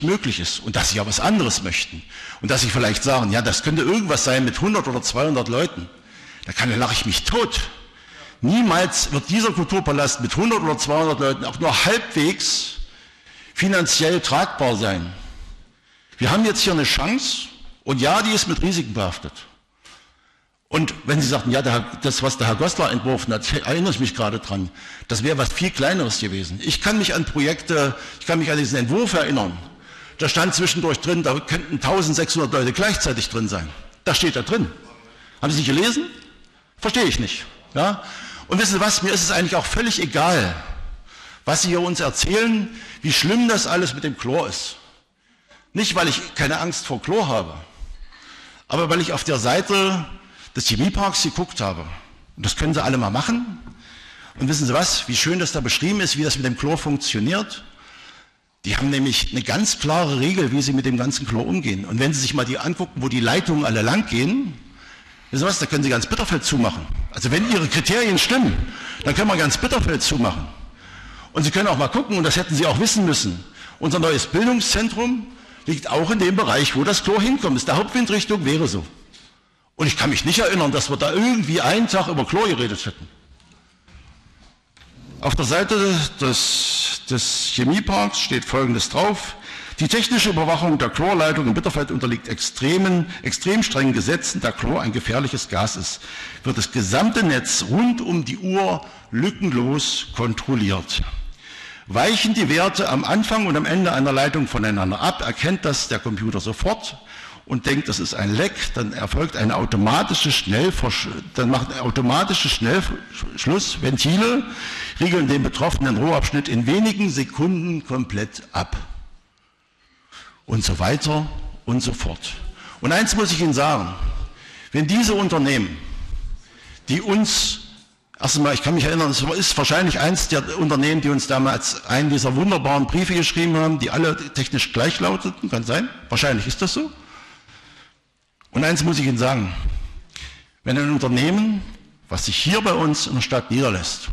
möglich ist und dass sie ja was anderes möchten und dass sie vielleicht sagen, ja, das könnte irgendwas sein mit 100 oder 200 Leuten, da lache ich mich tot. Niemals wird dieser Kulturpalast mit 100 oder 200 Leuten auch nur halbwegs finanziell tragbar sein. Wir haben jetzt hier eine Chance und ja, die ist mit Risiken behaftet. Und wenn Sie sagten, ja, das, was der Herr Goslar entworfen hat, erinnere ich mich gerade dran, das wäre was viel Kleineres gewesen. Ich kann mich an Projekte, ich kann mich an diesen Entwurf erinnern. Da stand zwischendurch drin, da könnten 1600 Leute gleichzeitig drin sein. Das steht da drin. Haben Sie nicht gelesen? Verstehe ich nicht. Ja? Und wissen Sie was, mir ist es eigentlich auch völlig egal, was Sie hier uns erzählen, wie schlimm das alles mit dem Chlor ist. Nicht, weil ich keine Angst vor Chlor habe, aber weil ich auf der Seite des Chemieparks geguckt habe. Und das können Sie alle mal machen. Und wissen Sie was, wie schön das da beschrieben ist, wie das mit dem Chlor funktioniert. Die haben nämlich eine ganz klare Regel, wie sie mit dem ganzen Chlor umgehen. Und wenn Sie sich mal die angucken, wo die Leitungen alle lang gehen, wissen Sie was, da können Sie ganz Bitterfeld zumachen. Also wenn Ihre Kriterien stimmen, dann können wir ganz Bitterfeld zumachen. Und Sie können auch mal gucken, und das hätten Sie auch wissen müssen, unser neues Bildungszentrum liegt auch in dem Bereich, wo das Chlor hinkommt. Das ist der Hauptwindrichtung, wäre so. Und ich kann mich nicht erinnern, dass wir da irgendwie einen Tag über Chlor geredet hätten. Auf der Seite des Chemieparks steht Folgendes drauf. Die technische Überwachung der Chlorleitung in Bitterfeld unterliegt extrem strengen Gesetzen, da Chlor ein gefährliches Gas ist. Wird das gesamte Netz rund um die Uhr lückenlos kontrolliert. Weichen die Werte am Anfang und am Ende einer Leitung voneinander ab, erkennt das der Computer sofort und denkt, das ist ein Leck, dann erfolgt eine automatische Schnellschlussventile, riegeln den betroffenen Rohrabschnitt in wenigen Sekunden komplett ab. Und so weiter und so fort. Und eins muss ich Ihnen sagen, wenn diese Unternehmen, die uns, erst einmal, ich kann mich erinnern, es ist wahrscheinlich eins der Unternehmen, die uns damals einen dieser wunderbaren Briefe geschrieben haben, die alle technisch gleich lauteten, kann sein, wahrscheinlich ist das so. Und eins muss ich Ihnen sagen, wenn ein Unternehmen, was sich hier bei uns in der Stadt niederlässt,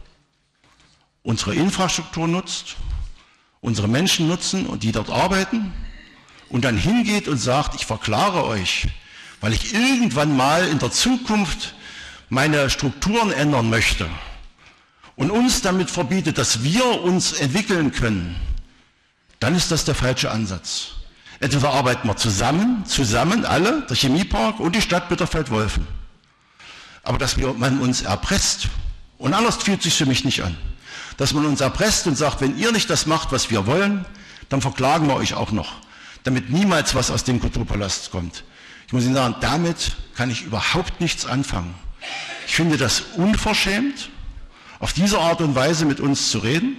unsere Infrastruktur nutzt, unsere Menschen nutzen und die dort arbeiten und dann hingeht und sagt, ich verklage euch, weil ich irgendwann mal in der Zukunft meine Strukturen ändern möchte und uns damit verbietet, dass wir uns entwickeln können, dann ist das der falsche Ansatz. Entweder arbeiten wir zusammen alle, der Chemiepark und die Stadt Bitterfeld-Wolfen. Aber dass man uns erpresst, und anders fühlt es sich für mich nicht an, dass man uns erpresst und sagt, wenn ihr nicht das macht, was wir wollen, dann verklagen wir euch auch noch, damit niemals was aus dem Kulturpalast kommt. Ich muss Ihnen sagen, damit kann ich überhaupt nichts anfangen. Ich finde das unverschämt, auf diese Art und Weise mit uns zu reden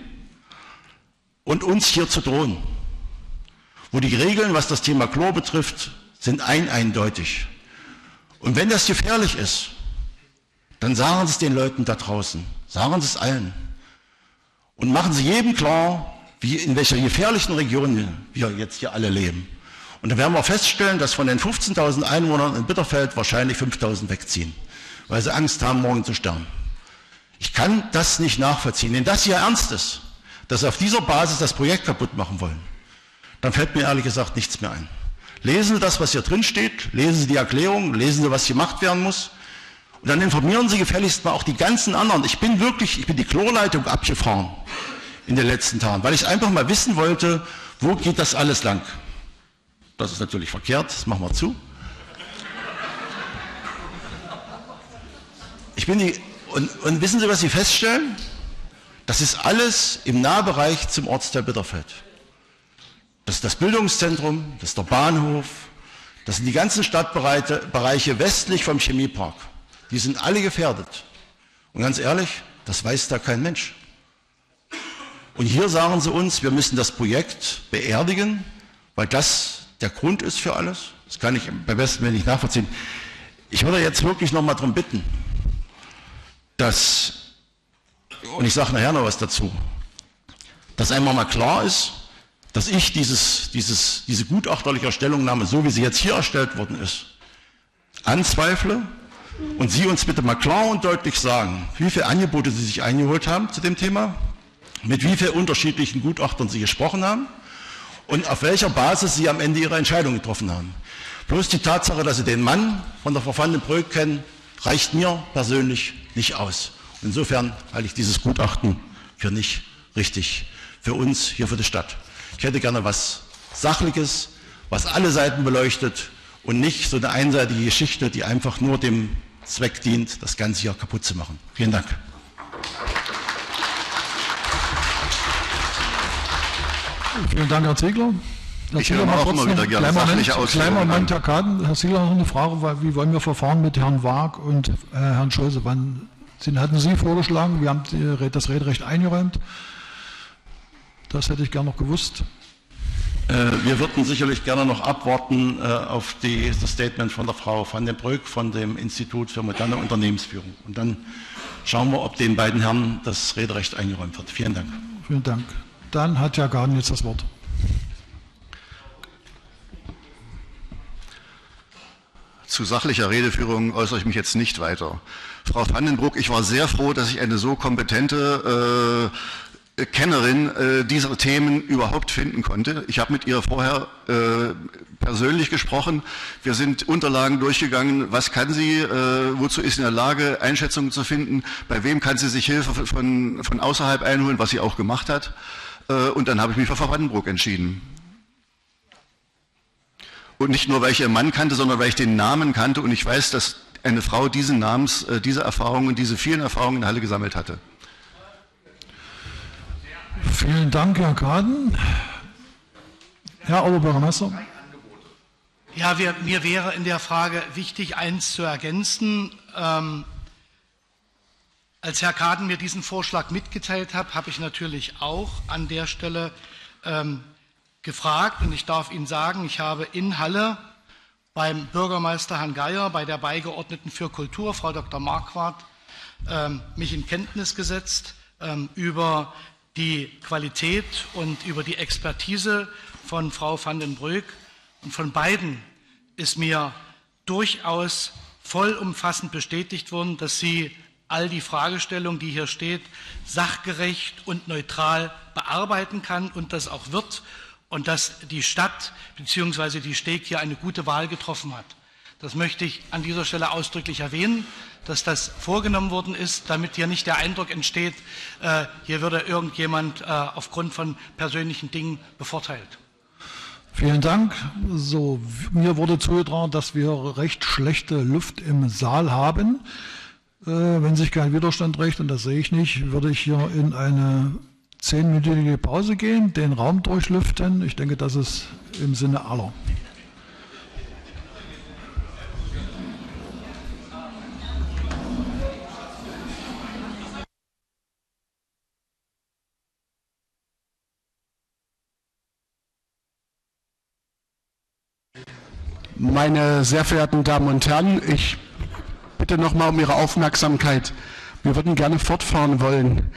und uns hier zu drohen. Wo die Regeln, was das Thema Chlor betrifft, sind eindeutig. Und wenn das gefährlich ist, dann sagen Sie es den Leuten da draußen, sagen Sie es allen. Und machen Sie jedem klar, in welcher gefährlichen Region wir jetzt hier alle leben. Und dann werden wir feststellen, dass von den 15.000 Einwohnern in Bitterfeld wahrscheinlich 5.000 wegziehen, weil sie Angst haben, morgen zu sterben. Ich kann das nicht nachvollziehen. Wenn das hier ernst ist, dass Sie auf dieser Basis das Projekt kaputt machen wollen, dann fällt mir ehrlich gesagt nichts mehr ein. Lesen Sie das, was hier drin steht, lesen Sie die Erklärung, lesen Sie, was gemacht werden muss. Und dann informieren Sie gefälligst mal auch die ganzen anderen. Ich bin die Chlorleitung abgefahren in den letzten Tagen, weil ich einfach mal wissen wollte, wo geht das alles lang. Das ist natürlich verkehrt, das machen wir zu. Und wissen Sie, was Sie feststellen? Das ist alles im Nahbereich zum Ortsteil Bitterfeld. Das ist das Bildungszentrum, das ist der Bahnhof, das sind die ganzen Stadtbereiche westlich vom Chemiepark. Die sind alle gefährdet. Und ganz ehrlich, das weiß da kein Mensch. Und hier sagen sie uns, wir müssen das Projekt beerdigen, weil das der Grund ist für alles. Das kann ich beim besten Willen nicht nachvollziehen. Ich würde jetzt wirklich noch mal darum bitten, und ich sage nachher noch was dazu, dass einmal mal klar ist, dass ich diese gutachterliche Stellungnahme, so wie sie jetzt hier erstellt worden ist, anzweifle und Sie uns bitte mal klar und deutlich sagen, wie viele Angebote Sie sich eingeholt haben zu dem Thema, mit wie vielen unterschiedlichen Gutachtern Sie gesprochen haben und auf welcher Basis Sie am Ende Ihre Entscheidung getroffen haben. Bloß die Tatsache, dass Sie den Mann von der Frau van den Broek kennen, reicht mir persönlich nicht aus. Insofern halte ich dieses Gutachten für nicht richtig für uns, hier für die Stadt. Ich hätte gerne was Sachliches, was alle Seiten beleuchtet und nicht so eine einseitige Geschichte, die einfach nur dem Zweck dient, das Ganze hier kaputt zu machen. Vielen Dank. Vielen Dank, Herr Ziegler. Ich höre auch immer wieder gerne sachliche Ausführungen an. Herr Kaden, Herr Ziegler, noch eine Frage, wie wollen wir verfahren mit Herrn Waag und Herrn Scholze? Wann hatten Sie vorgeschlagen, wir haben das Rederecht eingeräumt? Das hätte ich gerne noch gewusst. Wir würden sicherlich gerne noch abwarten auf das Statement von der Frau van den Broek von dem Institut für moderne Unternehmensführung. Und dann schauen wir, ob den beiden Herren das Rederecht eingeräumt wird. Vielen Dank. Vielen Dank. Dann hat Herr Gaden jetzt das Wort. Zu sachlicher Redeführung äußere ich mich jetzt nicht weiter. Frau van den Broek, ich war sehr froh, dass ich eine so kompetente Kennerin dieser Themen überhaupt finden konnte. Ich habe mit ihr vorher persönlich gesprochen. Wir sind Unterlagen durchgegangen. Was kann sie, wozu ist sie in der Lage, Einschätzungen zu finden? Bei wem kann sie sich Hilfe von außerhalb einholen, was sie auch gemacht hat? Und dann habe ich mich für Frau van den Broek entschieden. Und nicht nur, weil ich ihren Mann kannte, sondern weil ich den Namen kannte und ich weiß, dass eine Frau diesen Namens, diese Erfahrungen und diese vielen Erfahrungen in der Halle gesammelt hatte. Vielen Dank, Herr Gaden. Herr Oberbürgermeister. Ja, mir wäre in der Frage wichtig, eins zu ergänzen. Als Herr Gaden mir diesen Vorschlag mitgeteilt hat, habe ich natürlich auch an der Stelle gefragt, und ich darf Ihnen sagen, ich habe in Halle beim Bürgermeister Herrn Geier, bei der Beigeordneten für Kultur, Frau Dr. Marquardt, mich in Kenntnis gesetzt über die Qualität und über die Expertise von Frau van den Broek. Und von beiden ist mir durchaus vollumfassend bestätigt worden, dass sie all die Fragestellungen, die hier steht, sachgerecht und neutral bearbeiten kann und das auch wird. Und dass die Stadt bzw. die Steg hier eine gute Wahl getroffen hat. Das möchte ich an dieser Stelle ausdrücklich erwähnen, dass das vorgenommen worden ist, damit hier nicht der Eindruck entsteht, hier würde irgendjemand aufgrund von persönlichen Dingen bevorteilt. Vielen Dank. So, mir wurde zugetragen, dass wir recht schlechte Luft im Saal haben. Wenn sich kein Widerstand rächt, und das sehe ich nicht, würde ich hier in eine 10-minütige Pause gehen, den Raum durchlüften. Ich denke, das ist im Sinne aller. Meine sehr verehrten Damen und Herren, ich bitte nochmal um Ihre Aufmerksamkeit. Wir würden gerne fortfahren wollen.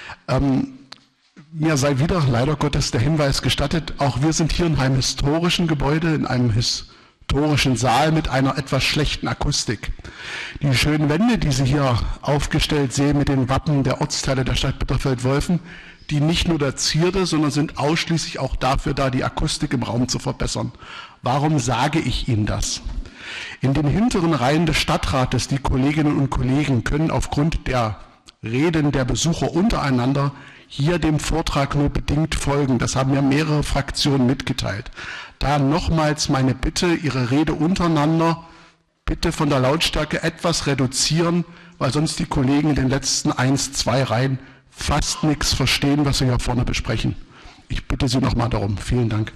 Mir sei wieder leider Gottes der Hinweis gestattet, auch wir sind hier in einem historischen Gebäude, in einem historischen Saal mit einer etwas schlechten Akustik. Die schönen Wände, die Sie hier aufgestellt sehen mit den Wappen der Ortsteile der Stadt Bitterfeld-Wolfen, die nicht nur der Zierde, sondern sind ausschließlich auch dafür da, die Akustik im Raum zu verbessern. Warum sage ich Ihnen das? In den hinteren Reihen des Stadtrates, die Kolleginnen und Kollegen können aufgrund der Reden der Besucher untereinander hier dem Vortrag nur bedingt folgen. Das haben ja mehrere Fraktionen mitgeteilt. Da nochmals meine Bitte, Ihre Rede untereinander bitte von der Lautstärke etwas reduzieren, weil sonst die Kollegen in den letzten 1, 2 Reihen fast nichts verstehen, was wir hier vorne besprechen. Ich bitte Sie nochmal darum. Vielen Dank.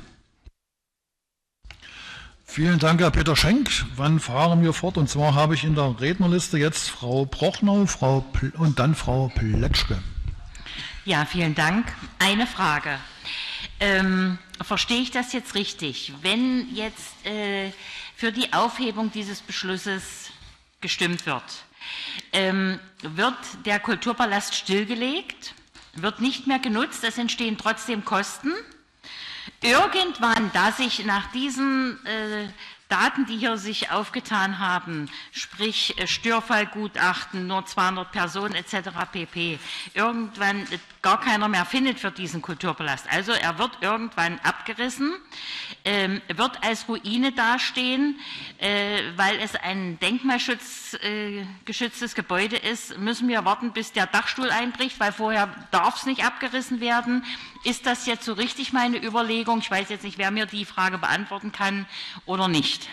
Vielen Dank, Herr Peter Schenk. Wann fahren wir fort? Und zwar habe ich in der Rednerliste jetzt Frau Prochnow und dann Frau Pletschke. Ja, vielen Dank. Eine Frage. Verstehe ich das jetzt richtig? Wenn jetzt für die Aufhebung dieses Beschlusses gestimmt wird, wird der Kulturpalast stillgelegt, wird nicht mehr genutzt, es entstehen trotzdem Kosten. Irgendwann, da sich nach diesen Daten, die hier sich aufgetan haben, sprich Störfallgutachten, nur 200 Personen etc. pp., irgendwann gar keiner mehr findet für diesen Kulturpalast. Also er wird irgendwann abgerissen, wird als Ruine dastehen, weil es ein denkmalschutzgeschütztes Gebäude ist, müssen wir warten, bis der Dachstuhl einbricht, weil vorher darf es nicht abgerissen werden. Ist das jetzt so richtig meine Überlegung? Ich weiß jetzt nicht, wer mir die Frage beantworten kann oder nicht.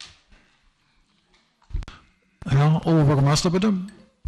Herr Oberbürgermeister, bitte.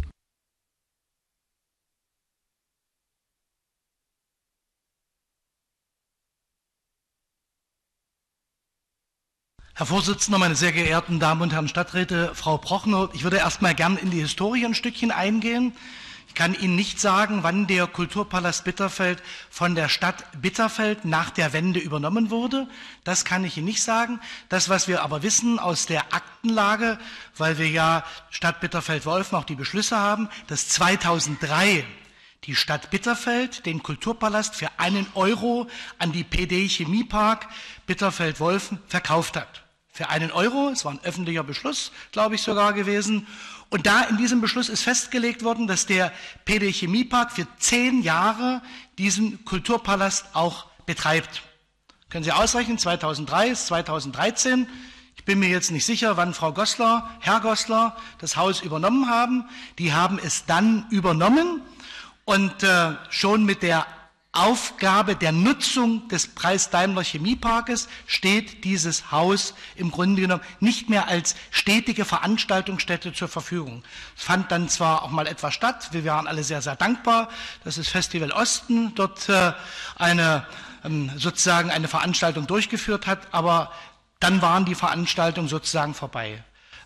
Herr Vorsitzender, meine sehr geehrten Damen und Herren Stadträte, Frau Prochnow, ich würde erst mal gern in die Historie ein Stückchen eingehen. Ich kann Ihnen nicht sagen, wann der Kulturpalast Bitterfeld von der Stadt Bitterfeld nach der Wende übernommen wurde. Das kann ich Ihnen nicht sagen. Das, was wir aber wissen aus der Aktenlage, weil wir ja Stadt Bitterfeld-Wolfen auch die Beschlüsse haben, dass 2003 die Stadt Bitterfeld den Kulturpalast für 1 Euro an die PD Chemiepark Bitterfeld-Wolfen verkauft hat. Für 1 Euro, es war ein öffentlicher Beschluss, glaube ich sogar gewesen. Und da in diesem Beschluss ist festgelegt worden, dass der PD Chemiepark für 10 Jahre diesen Kulturpalast auch betreibt. Können Sie ausrechnen, 2003 ist 2013. Ich bin mir jetzt nicht sicher, wann Herr Goslar das Haus übernommen haben. Die haben es dann übernommen und schon mit der Aufgabe der Nutzung des Preis-Daimler Chemieparkes steht dieses Haus im Grunde genommen nicht mehr als stetige Veranstaltungsstätte zur Verfügung. Es fand dann zwar auch mal etwas statt, wir waren alle sehr, sehr dankbar, dass das Festival Osten dort sozusagen eine Veranstaltung durchgeführt hat, aber dann waren die Veranstaltungen sozusagen vorbei.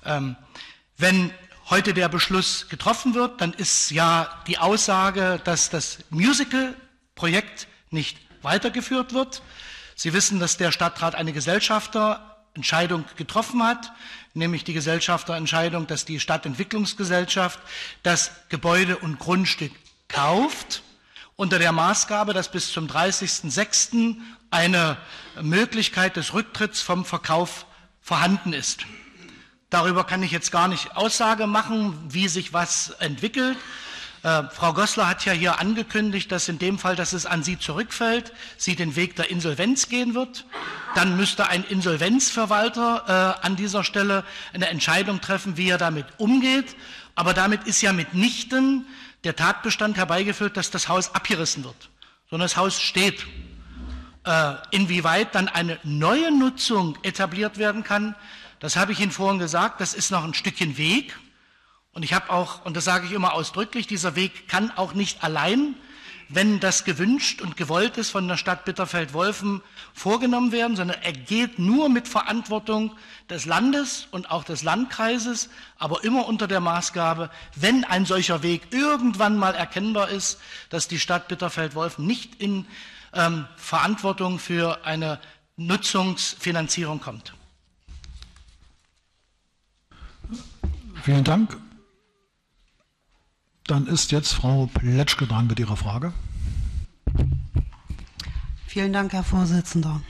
Wenn heute der Beschluss getroffen wird, dann ist ja die Aussage, dass das Musical-Projekt nicht weitergeführt wird. Sie wissen, dass der Stadtrat eine Gesellschafterentscheidung getroffen hat, nämlich die Gesellschafterentscheidung, dass die Stadtentwicklungsgesellschaft das Gebäude und Grundstück kauft, unter der Maßgabe, dass bis zum 30.06. eine Möglichkeit des Rücktritts vom Verkauf vorhanden ist. Darüber kann ich jetzt gar nicht Aussage machen, wie sich was entwickelt. Frau Goslar hat ja hier angekündigt, dass in dem Fall, dass es an sie zurückfällt, sie den Weg der Insolvenz gehen wird. Dann müsste ein Insolvenzverwalter an dieser Stelle eine Entscheidung treffen, wie er damit umgeht. Aber damit ist ja mitnichten der Tatbestand herbeigeführt, dass das Haus abgerissen wird, sondern das Haus steht. Inwieweit dann eine neue Nutzung etabliert werden kann, das habe ich Ihnen vorhin gesagt, das ist noch ein Stückchen Weg. Und ich habe auch, und das sage ich immer ausdrücklich, dieser Weg kann auch nicht allein, wenn das gewünscht und gewollt ist, von der Stadt Bitterfeld-Wolfen vorgenommen werden, sondern er geht nur mit Verantwortung des Landes und auch des Landkreises, aber immer unter der Maßgabe, wenn ein solcher Weg irgendwann mal erkennbar ist, dass die Stadt Bitterfeld-Wolfen nicht in Verantwortung für eine Nutzungsfinanzierung kommt. Vielen Dank. Dann ist jetzt Frau Pletschke dran mit ihrer Frage. Vielen Dank, Herr Vorsitzender.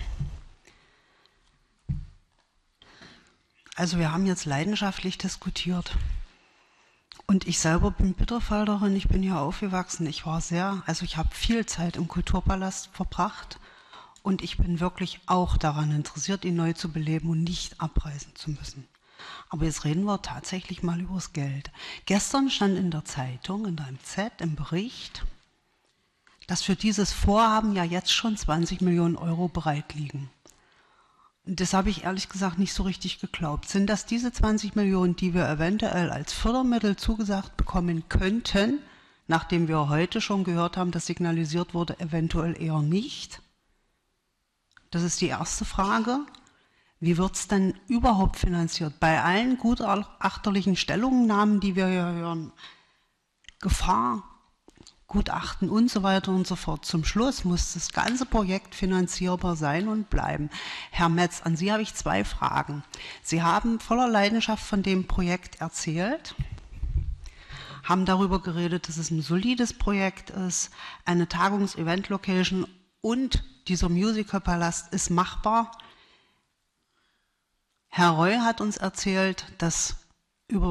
Also wir haben jetzt leidenschaftlich diskutiert. Und ich selber bin Bitterfelderin, ich bin hier aufgewachsen. Ich habe viel Zeit im Kulturpalast verbracht und ich bin wirklich auch daran interessiert, ihn neu zu beleben und nicht abreißen zu müssen. Aber jetzt reden wir tatsächlich mal über das Geld. Gestern stand in der Zeitung, in der MZ, im Bericht, dass für dieses Vorhaben ja jetzt schon 20 Millionen Euro bereit liegen. Und das habe ich ehrlich gesagt nicht so richtig geglaubt. Sind das diese 20 Millionen, die wir eventuell als Fördermittel zugesagt bekommen könnten, nachdem wir heute schon gehört haben, dass signalisiert wurde, eventuell eher nicht? Das ist die erste Frage. Wie wird es denn überhaupt finanziert? Bei allen gutachterlichen Stellungnahmen, die wir hier hören, Gefahr, Gutachten und so weiter und so fort. Zum Schluss muss das ganze Projekt finanzierbar sein und bleiben. Herr Metz, an Sie habe ich 2 Fragen. Sie haben voller Leidenschaft von dem Projekt erzählt, haben darüber geredet, dass es ein solides Projekt ist, eine Tagungs-Event-Location und dieser Musical-Palast ist machbar. Herr Reul hat uns erzählt, dass über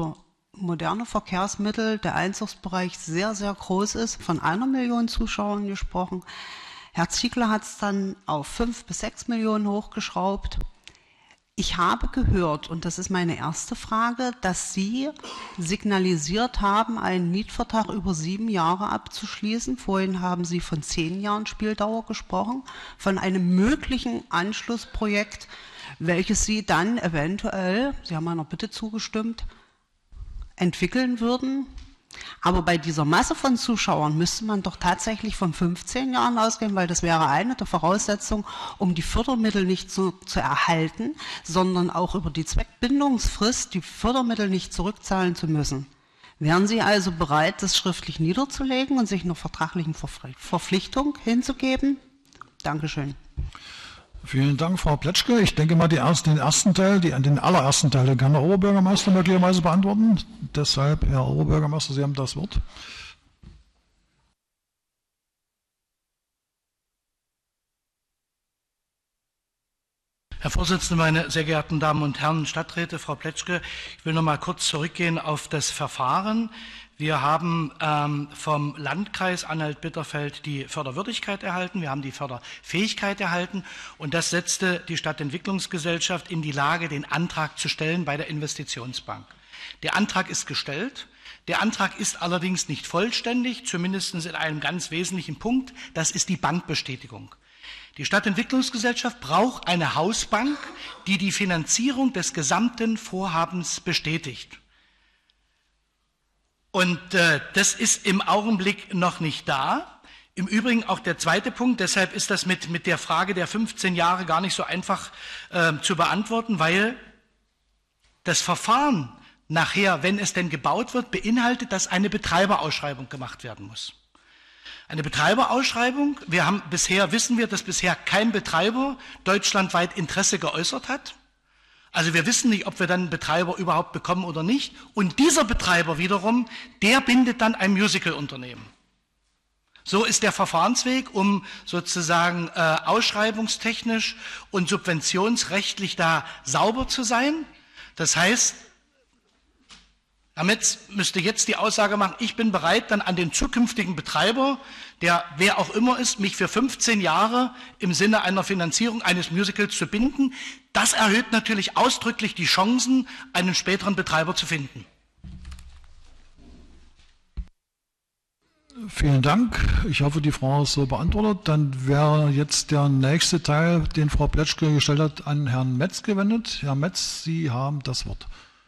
moderne Verkehrsmittel der Einzugsbereich sehr, sehr groß ist, von 1 Million Zuschauern gesprochen. Herr Ziegler hat es dann auf 5 bis 6 Millionen hochgeschraubt. Ich habe gehört, und das ist meine erste Frage, dass Sie signalisiert haben, einen Mietvertrag über 7 Jahre abzuschließen. Vorhin haben Sie von 10 Jahren Spieldauer gesprochen, von einem möglichen Anschlussprojekt, welches Sie dann eventuell, Sie haben meiner Bitte zugestimmt, entwickeln würden. Aber bei dieser Masse von Zuschauern müsste man doch tatsächlich von 15 Jahren ausgehen, weil das wäre eine der Voraussetzungen, um die Fördermittel nicht zu erhalten, sondern auch über die Zweckbindungsfrist die Fördermittel nicht zurückzahlen zu müssen. Wären Sie also bereit, das schriftlich niederzulegen und sich einer vertraglichen Verpflichtung hinzugeben? Dankeschön. Vielen Dank, Frau Pletschke. Ich denke mal, den allerersten Teil, den kann der Oberbürgermeister möglicherweise beantworten. Deshalb, Herr Oberbürgermeister, Sie haben das Wort. Herr Vorsitzender, meine sehr geehrten Damen und Herren Stadträte, Frau Pletschke, ich will noch mal kurz zurückgehen auf das Verfahren. Wir haben vom Landkreis Anhalt-Bitterfeld die Förderwürdigkeit erhalten, wir haben die Förderfähigkeit erhalten und das setzte die Stadtentwicklungsgesellschaft in die Lage, den Antrag zu stellen bei der Investitionsbank. Der Antrag ist gestellt, der Antrag ist allerdings nicht vollständig, zumindest in einem ganz wesentlichen Punkt, das ist die Bankbestätigung. Die Stadtentwicklungsgesellschaft braucht eine Hausbank, die die Finanzierung des gesamten Vorhabens bestätigt. Und das ist im Augenblick noch nicht da. Im Übrigen auch der zweite Punkt, deshalb ist das mit der Frage der 15 Jahre gar nicht so einfach zu beantworten, weil das Verfahren nachher, wenn es denn gebaut wird, beinhaltet, dass eine Betreiberausschreibung gemacht werden muss. Eine Betreiberausschreibung, wissen wir, dass bisher kein Betreiber deutschlandweit Interesse geäußert hat. Also wir wissen nicht, ob wir dann einen Betreiber überhaupt bekommen oder nicht. Und dieser Betreiber wiederum, der bindet dann ein Musicalunternehmen. So ist der Verfahrensweg, um sozusagen ausschreibungstechnisch und subventionsrechtlich da sauber zu sein. Das heißt, Herr Metz müsste jetzt die Aussage machen, ich bin bereit, dann an den zukünftigen Betreiber, der wer auch immer ist, mich für 15 Jahre im Sinne einer Finanzierung eines Musicals zu binden. Das erhöht natürlich ausdrücklich die Chancen, einen späteren Betreiber zu finden. Vielen Dank. Ich hoffe, die Frage ist so beantwortet. Dann wäre jetzt der nächste Teil, den Frau Pletschke gestellt hat, an Herrn Metz gewendet. Herr Metz, Sie haben das Wort.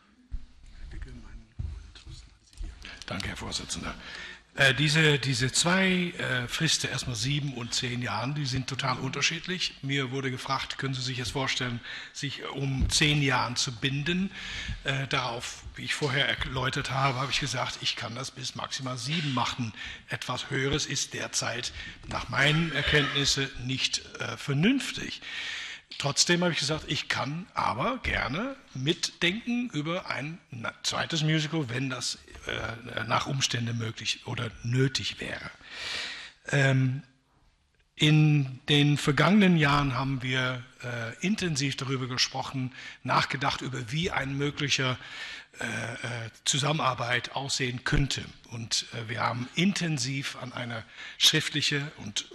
Danke, Herr Vorsitzender. Diese zwei Fristen, erstmal 7 und 10 Jahren, die sind total unterschiedlich. Mir wurde gefragt, können Sie sich jetzt vorstellen, sich um 10 Jahren zu binden? Darauf, wie ich vorher erläutert habe, habe ich gesagt, ich kann das bis maximal 7 machen. Etwas Höheres ist derzeit nach meinen Erkenntnissen nicht vernünftig. Trotzdem habe ich gesagt, ich kann aber gerne mitdenken über ein zweites Musical, wenn das nach Umständen möglich oder nötig wäre. In den vergangenen Jahren haben wir intensiv darüber gesprochen, nachgedacht über, wie ein möglicher Zusammenarbeit aussehen könnte. Und wir haben intensiv an einer schriftlichen und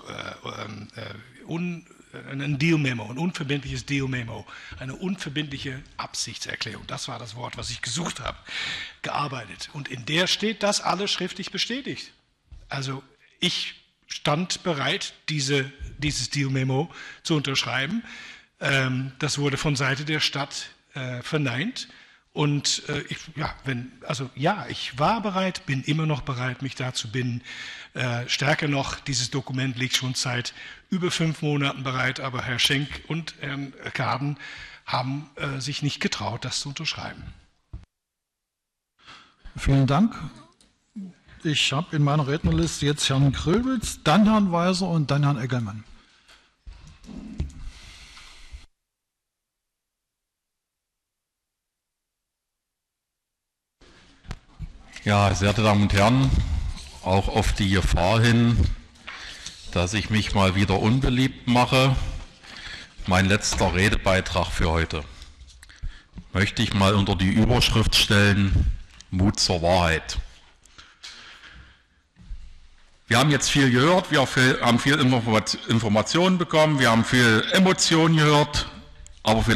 ein Deal-Memo, ein unverbindliches Deal-Memo, eine unverbindliche Absichtserklärung, das war das Wort, was ich gesucht habe, gearbeitet. Und in der steht das alles schriftlich bestätigt. Also ich stand bereit, dieses Deal-Memo zu unterschreiben. Das wurde von Seite der Stadt verneint. Und ich war bereit, bin immer noch bereit, mich da zu binden. Stärker noch, dieses Dokument liegt schon seit über 5 Monaten bereit, aber Herr Schenk und Herrn Kaden haben sich nicht getraut, das zu unterschreiben. Vielen Dank. Ich habe in meiner Rednerliste jetzt Herrn Kröbitz, dann Herrn Weiser und dann Herrn Eggelmann. Ja, sehr geehrte Damen und Herren, auch auf die Gefahr hin, dass ich mich mal wieder unbeliebt mache, mein letzter Redebeitrag für heute, möchte ich mal unter die Überschrift stellen, Mut zur Wahrheit. Wir haben jetzt viel gehört, wir haben viel Informationen bekommen, wir haben viel Emotionen gehört, aber vielleicht